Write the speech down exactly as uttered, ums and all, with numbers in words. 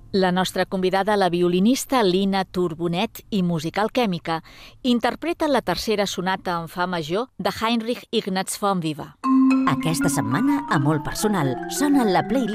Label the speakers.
Speaker 1: La nostra convidada, la violinista Lina Turbonet i musical quèmica, interpreta la tercera sonata en fa major de Heinrich Ignaz von Weber.
Speaker 2: Aquesta setmana, a Molt Personal, sona la playlist